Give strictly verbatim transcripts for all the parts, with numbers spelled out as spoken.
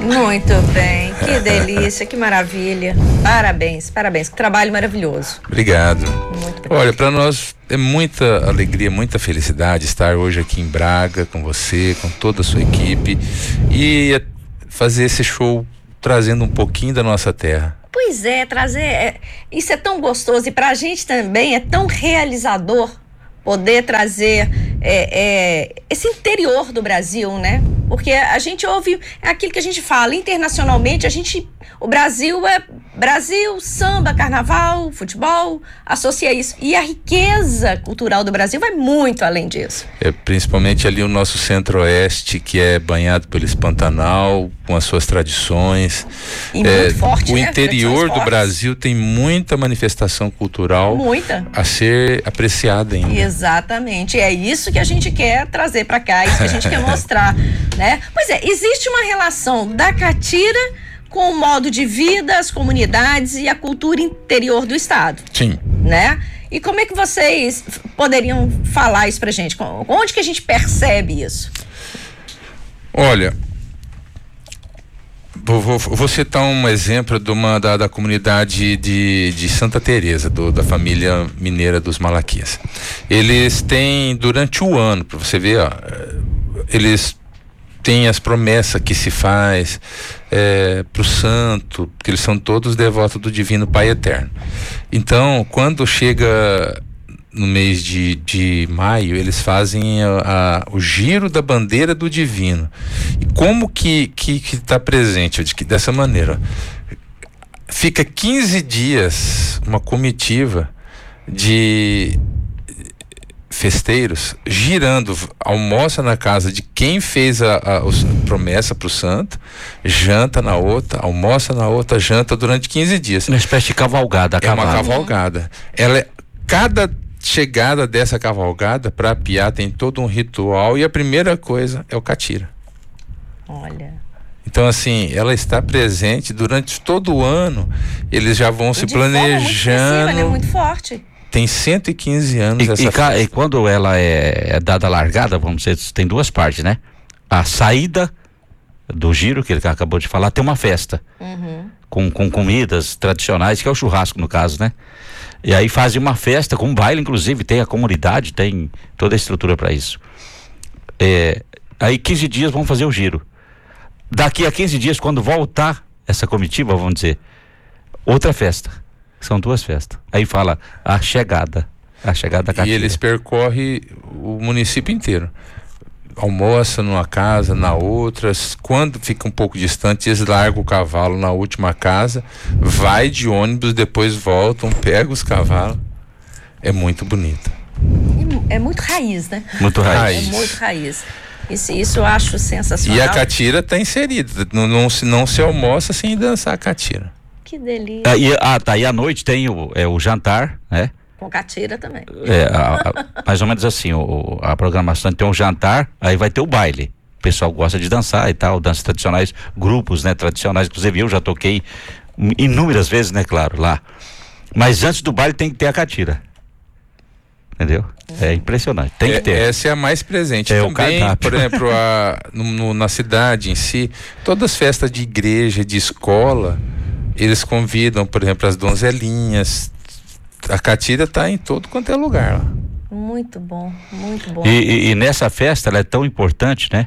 Muito bem, que delícia, que maravilha. Parabéns, parabéns, que trabalho maravilhoso. Obrigado. Muito obrigado. Olha, para nós é muita alegria, muita felicidade estar hoje aqui em Braga com você, com toda a sua equipe e fazer esse show trazendo um pouquinho da nossa terra. Pois é, trazer, é, isso é tão gostoso e pra gente também é tão realizador poder trazer é, é, esse interior do Brasil, né? Porque a gente ouve aquilo que a gente fala internacionalmente, a gente, o Brasil é Brasil, samba, carnaval, futebol, associa isso. E a riqueza cultural do Brasil vai muito além disso. É, principalmente ali o nosso centro-oeste, que é banhado pelo Pantanal, com as suas tradições. E muito é, forte, o né? interior do Brasil tem muita manifestação cultural muita. a ser apreciada ainda. Exatamente, é isso que a gente quer trazer para cá, isso que a gente quer mostrar, né? Pois é, existe uma relação da catira com o modo de vida, as comunidades e a cultura interior do estado. Sim. Né? E como é que vocês poderiam falar isso pra gente? Onde que a gente percebe isso? Olha, vou, vou, vou citar um exemplo de uma, da, da comunidade de, de Santa Teresa, do, da família mineira dos Malaquias. Eles têm, durante o ano, para você ver, ó, eles tem as promessas que se faz é, para o santo, porque eles são todos devotos do Divino Pai Eterno. Então, quando chega no mês de, de maio, eles fazem a, a, o giro da bandeira do Divino. E como que que está presente? De que, dessa maneira, fica quinze dias uma comitiva de festeiros girando, almoça na casa de quem fez a, a, a promessa pro santo, janta na outra, almoça na outra, janta durante quinze dias. Uma espécie de cavalgada. É uma cavalgada. Ela é, cada chegada dessa cavalgada para Apiá tem todo um ritual e a primeira coisa é o catira. Olha. Então, assim, ela está presente durante todo o ano. Eles já vão e se planejando. Ela é muito forte. Tem cento e quinze anos e, essa e, festa. E quando ela é, é dada a largada, vamos dizer, tem duas partes, né? A saída do giro, que ele acabou de falar, tem uma festa. Uhum. Com, com comidas tradicionais, que é o churrasco no caso, né? E aí fazem uma festa com um baile, inclusive, tem a comunidade, tem toda a estrutura para isso. É, aí quinze dias vão fazer o giro. Daqui a quinze dias, quando voltar essa comitiva, vamos dizer, outra festa. São duas festas. Aí fala a chegada, a chegada da catira. E eles percorrem o município inteiro. Almoça numa casa, na outra. Quando fica um pouco distante, eles largam o cavalo na última casa, vai de ônibus, depois voltam, pegam os cavalos. É muito bonito. É muito raiz, né? Muito raiz. É muito raiz. Isso, isso eu acho sensacional. E a catira está inserida. Não, não, se, não se almoça sem dançar a catira. Que delícia. Ah, e, ah, tá. E à noite tem o, é, o jantar, né? Com catira também. É, a, a, mais ou menos assim, o, a programação tem um jantar, aí vai ter o baile. O pessoal gosta de dançar e tal, danças tradicionais, grupos, né, tradicionais, inclusive eu já toquei inúmeras vezes, né, claro, lá. Mas antes do baile tem que ter a catira. Entendeu? É impressionante. Tem é, que ter. Essa é a mais presente. É também, o por exemplo, a, no, no, na cidade em si, todas as festas de igreja, de escola, eles convidam, por exemplo, as donzelinhas. A catira está em todo quanto é lugar lá. Muito bom, muito bom. E, e, e nessa festa ela é tão importante, né?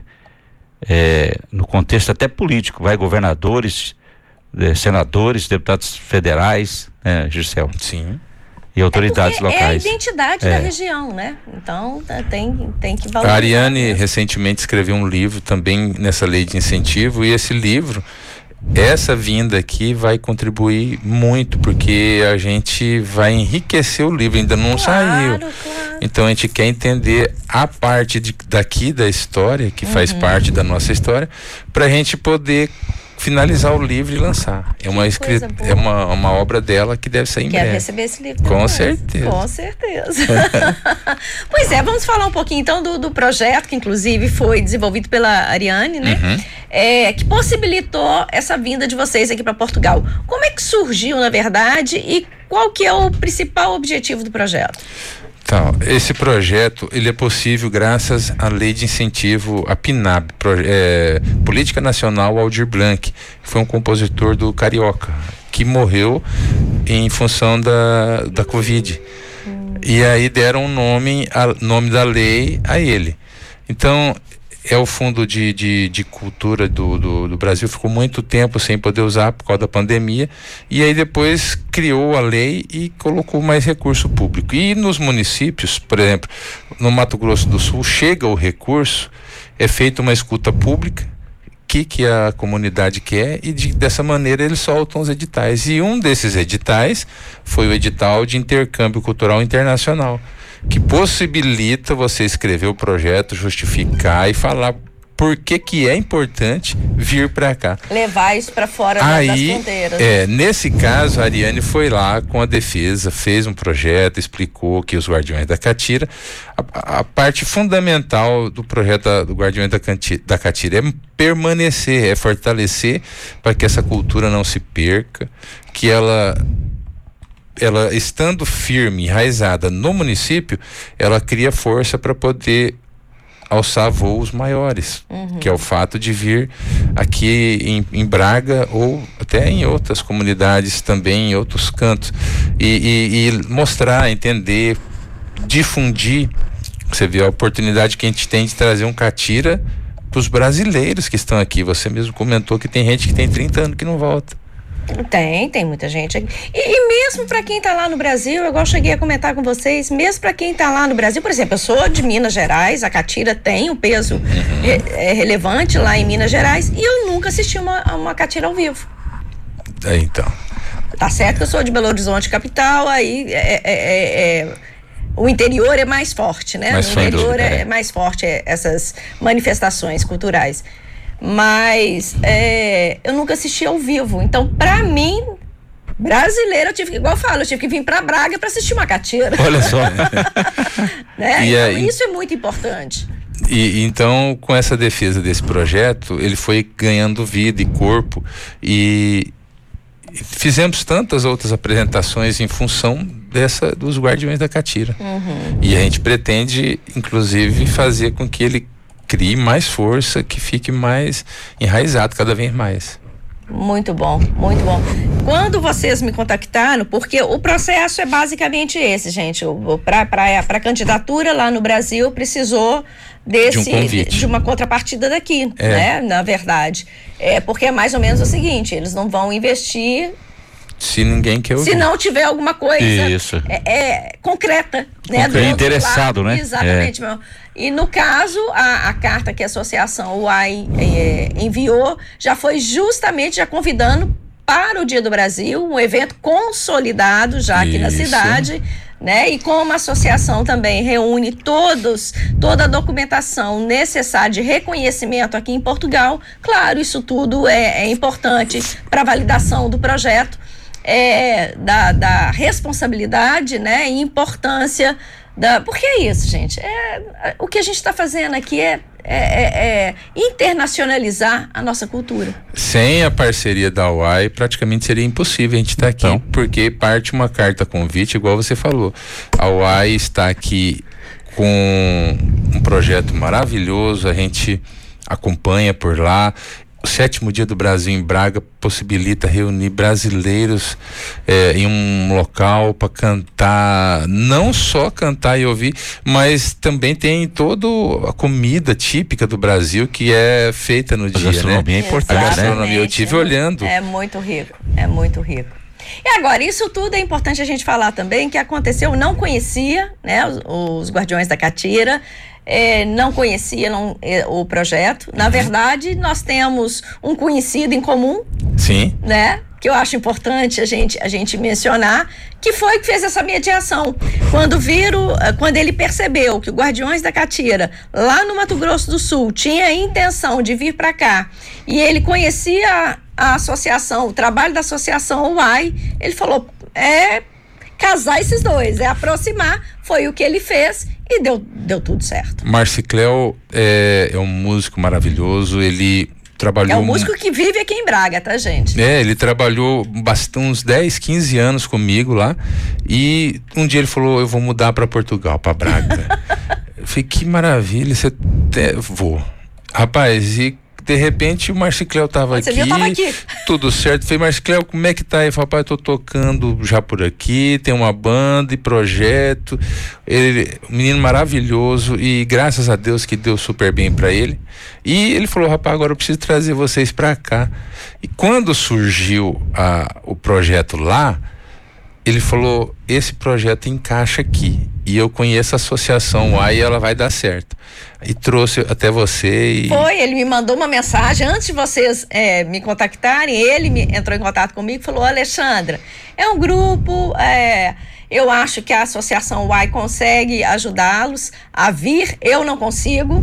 É, no contexto até político, vai governadores, eh, senadores, deputados federais, né, Gisele? Sim. E autoridades é locais. É a identidade é. da região, né? Então tem, tem que valorizar. A Ariane mesmo. recentemente escreveu um livro também nessa lei de incentivo, e esse livro, essa vinda aqui vai contribuir muito, porque a gente vai enriquecer o livro, ainda não claro, saiu. Claro. Então a gente quer entender a parte de, daqui da história, que uhum. faz parte da nossa história, para a gente poder finalizar o livro e lançar. É uma escrita, é uma, uma obra dela que deve sair em Quero breve. receber esse livro. Com depois. certeza. Com certeza. Pois é, vamos falar um pouquinho então do, do projeto que inclusive foi desenvolvido pela Ariane, né? Uhum. É, que possibilitou essa vinda de vocês aqui para Portugal. Como é que surgiu, na verdade, e qual que é o principal objetivo do projeto? Então, esse projeto ele é possível graças à lei de incentivo, a PNAB, é, Política Nacional Aldir Blanc, que foi um compositor do Carioca, que morreu em função da, da Covid. Hum. E aí deram um nome, a, nome da lei a ele. Então, é o Fundo de, de, de Cultura do, do, do Brasil, ficou muito tempo sem poder usar por causa da pandemia, e aí depois criou a lei e colocou mais recurso público. E nos municípios, por exemplo, no Mato Grosso do Sul, chega o recurso, é feita uma escuta pública, o que, que a comunidade quer, e de, dessa maneira eles soltam os editais. E um desses editais foi o edital de intercâmbio cultural internacional, que possibilita você escrever o projeto, justificar e falar por que que é importante vir para cá. Levar isso para fora Aí, das fronteiras. É, nesse caso, a Ariane foi lá com a defesa, fez um projeto, explicou que os Guardiões da Catira, a, a parte fundamental do projeto da, do Guardiões da, Canti, da Catira é permanecer, é fortalecer para que essa cultura não se perca, que ela... ela estando firme, enraizada no município, ela cria força para poder alçar voos maiores, uhum. que é o fato de vir aqui em, em Braga ou até em outras comunidades também, em outros cantos, e, e, e mostrar, entender, difundir. Você vê a oportunidade que a gente tem de trazer um catira para os brasileiros que estão aqui. Você mesmo comentou que tem gente que tem trinta anos que não volta. Tem, tem muita gente aqui. E, e mesmo para quem está lá no Brasil, eu igual cheguei a comentar com vocês, mesmo para quem está lá no Brasil, por exemplo, eu sou de Minas Gerais, a catira tem um peso uhum. re, é, relevante lá em Minas Gerais, e eu nunca assisti uma, uma catira ao vivo. É, então. Tá certo que eu sou de Belo Horizonte, capital, aí é, é, é, o interior é mais forte, né? Mais o interior dúvida, é, é mais forte é, essas manifestações culturais. Mas é, eu nunca assisti ao vivo. Então, pra mim, brasileira, eu tive que, igual eu falo, eu tive que vir pra Braga pra assistir uma catira. Olha só. né? E então, aí, isso é muito importante. E então, com essa defesa desse projeto, ele foi ganhando vida e corpo, e fizemos tantas outras apresentações em função dessa dos Guardiões da Catira. Uhum. E a gente pretende, inclusive, fazer com que ele crie mais força, que fique mais enraizado cada vez mais. Muito bom, muito bom. Quando vocês me contactaram, porque o processo é basicamente esse, gente, para a candidatura lá no Brasil precisou desse, de, um de, de uma contrapartida daqui, é. né, na verdade. É, porque é mais ou menos o seguinte, eles não vão investir se ninguém quer ouvir. Se não tiver alguma coisa Isso. É, é, concreta, né? Do interessado, lado. né? Exatamente, é. meu. E no caso, a, a carta que a Associação U A I é, enviou já foi justamente já convidando para o Dia do Brasil, um evento consolidado já aqui Isso. na cidade, né? E como a associação também reúne todos, toda a documentação necessária de reconhecimento aqui em Portugal, claro, isso tudo é, é importante para a validação do projeto, é, da, da responsabilidade, né? E importância da... Porque é isso, gente. É, o que a gente está fazendo aqui é É, é, é internacionalizar a nossa cultura. Sem a parceria da U A I, praticamente seria impossível a gente estar aqui, então, porque parte uma carta convite, igual você falou. A U A I está aqui com um projeto maravilhoso, a gente acompanha por lá. O sétimo Dia do Brasil em Braga possibilita reunir brasileiros é, em um local para cantar, não só cantar e ouvir, mas também tem toda a comida típica do Brasil que é feita no a dia, gastronomia né? É importante, a gastronomia, né? eu tive é, olhando. É muito rico, é muito rico. E agora, isso tudo é importante a gente falar também, que aconteceu, eu não conhecia, né, os, os Guardiões da Catira, É, não conhecia não, é, o projeto. Na uhum. verdade, nós temos um conhecido em comum. Sim. Né? Que eu acho importante a gente, a gente mencionar, que foi que fez essa mediação. Quando viram, quando ele percebeu que o Guardiões da Catira, lá no Mato Grosso do Sul, tinha a intenção de vir para cá, e ele conhecia a, a associação, o trabalho da associação U A I, ele falou, é casar esses dois, é aproximar, foi o que ele fez e deu, deu tudo certo. Marcicléo é, é um músico maravilhoso, ele trabalhou... É um músico que vive aqui em Braga, tá, gente? É, ele trabalhou bastante, uns dez, quinze anos comigo lá, e um dia ele falou, eu vou mudar para Portugal, para Braga. Eu falei, que maravilha, você te... vou. Rapaz, e de repente o Marcicléu tava Você aqui, viu, tava aqui, tudo certo. Falei, Marcicléu, como é que tá? Ele falou, rapaz, eu tô tocando já por aqui, tem uma banda e projeto. Ele, um menino maravilhoso, e graças a Deus que deu super bem pra ele. E ele falou, rapaz, agora eu preciso trazer vocês pra cá. E quando surgiu a, o projeto lá, ele falou, esse projeto encaixa aqui, e eu conheço a associação lá e ela vai dar certo. E trouxe até você e... Foi, ele me mandou uma mensagem antes de vocês é, me contactarem. Ele me, entrou em contato comigo e falou, Alexandra, é um grupo, é, eu acho que a associação U A I consegue ajudá-los a vir, eu não consigo,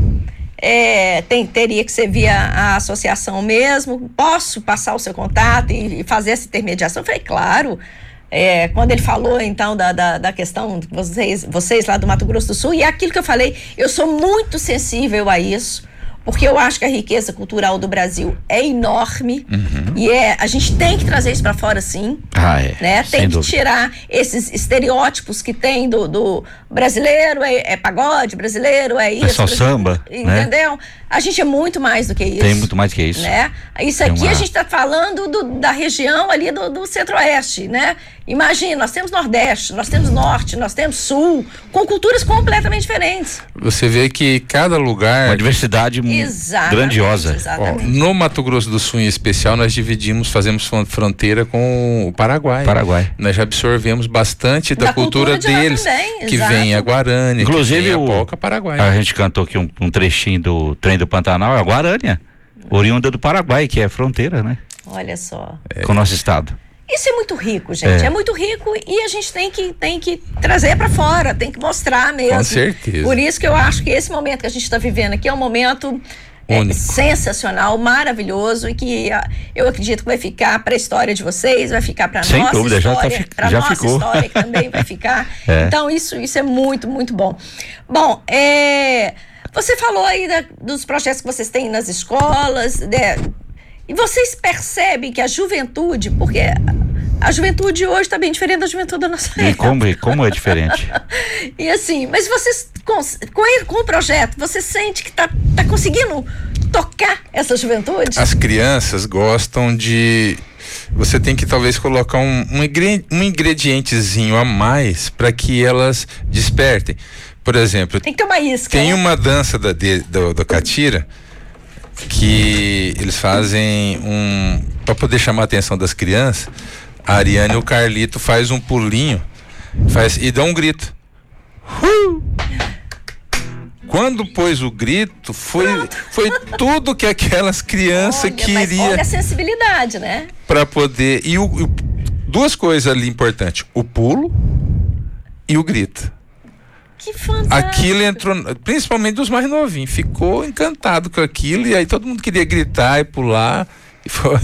é, tem, teria que ser via a associação mesmo, posso passar o seu contato e, e fazer essa intermediação? Eu falei, claro. É, quando ele falou então da, da, da questão de vocês, vocês lá do Mato Grosso do Sul, e é aquilo que eu falei, eu sou muito sensível a isso, porque eu acho que a riqueza cultural do Brasil é enorme, uhum. e é, a gente tem que trazer isso para fora, sim. Ah, é. Né? Tem Sem que dúvida. tirar esses estereótipos que tem do, do brasileiro, é, é pagode, brasileiro é isso. É só samba, entendeu? Né? A gente é muito mais do que isso. Tem muito mais do que isso. Né? Isso Tem aqui uma... a gente está falando do, da região ali do, do centro-oeste, né? Imagina, nós temos nordeste, nós temos norte, nós temos sul, com culturas completamente diferentes. Você vê que cada lugar... Uma diversidade exatamente, grandiosa. Exatamente. Ó, no Mato Grosso do Sul em especial, nós dividimos, fazemos fronteira com o Paraguai. Paraguai. Nós já absorvemos bastante da, da cultura, cultura de deles, também, que exato. Vem a Guarânia, inclusive que vem o, a polca Paraguai. A gente cantou aqui um, um trechinho do Trem do Pantanal, é a Guarânia, oriunda do Paraguai, que é fronteira, né? Olha só. É. Com o nosso estado. Isso é muito rico, gente. É, é muito rico e a gente tem que, tem que trazer para fora, tem que mostrar mesmo. Com certeza. Por isso que eu acho que esse momento que a gente está vivendo aqui é um momento é, sensacional, maravilhoso, e que a, eu acredito que vai ficar para a história de vocês, vai ficar para nossa dúvida, história, já tá, para já nossa ficou. história que também vai ficar. É. Então isso, isso é muito, muito bom. Bom, é, você falou aí da, dos projetos que vocês têm nas escolas, né? E vocês percebem que a juventude, porque a juventude hoje está bem diferente da juventude da nossa época. E como, como é diferente? E assim, mas vocês, com, com, com o projeto, você sente que está tá conseguindo tocar essa juventude? As crianças gostam de... Você tem que talvez colocar um, um, ingre, um ingredientezinho a mais para que elas despertem. Por exemplo... Tem que ter uma isca. Tem né? uma dança da, de, do, do Catira que eles fazem um... Para poder chamar a atenção das crianças, a Ariane e o Carlito faz um pulinho faz, e dá um grito. Uh! Quando pôs o grito, foi, foi tudo que aquelas crianças queriam. Olha a sensibilidade, né? Para poder... E o, o, duas coisas ali importantes. O pulo e o grito. Que fantástico. Aquilo entrou, principalmente dos mais novinhos, ficou encantado com aquilo, e aí todo mundo queria gritar e pular. E foi...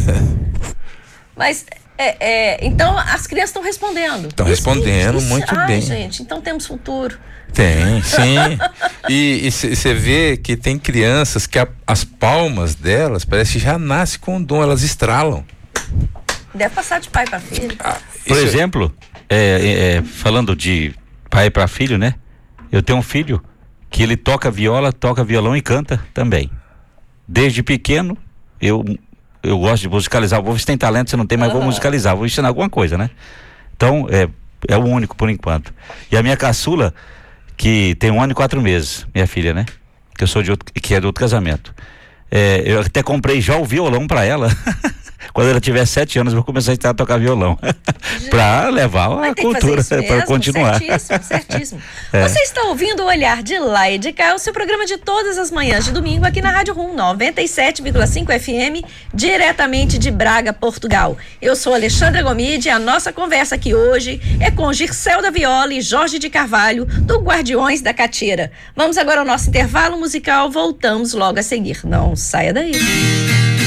Mas, é, é, então as crianças estão respondendo. Estão respondendo isso, muito ai, bem. Gente, então temos futuro. Tem, sim. E você vê que tem crianças que a, as palmas delas parece que já nascem com o dom, elas estralam. Deve passar de pai para filho. Ah, Por exemplo, é, é, falando de pai para filho, né? Eu tenho um filho que ele toca viola, toca violão e canta também. Desde pequeno, eu, eu gosto de musicalizar. Vou ver se tem talento, se não tem, mas uhum. vou musicalizar, vou ensinar alguma coisa, né? Então, é, é o único por enquanto. E a minha caçula, que tem um ano e quatro meses, minha filha, né? Que eu sou de outro, que é de outro casamento. É, eu até comprei já o violão pra ela. Quando ela tiver sete anos, eu vou começar a tocar violão. Para levar a cultura, para continuar. Certíssimo, certíssimo. É. Você está ouvindo o Olhar de Lá e de Cá, o seu programa de todas as manhãs de domingo aqui na Rádio Rum noventa e sete vírgula cinco F M, diretamente de Braga, Portugal. Eu sou Alexandra Gomide e a nossa conversa aqui hoje é com Gircelda Viola e Jorge de Carvalho, do Guardiões da Catira. Vamos agora ao nosso intervalo musical, voltamos logo a seguir. Não saia daí.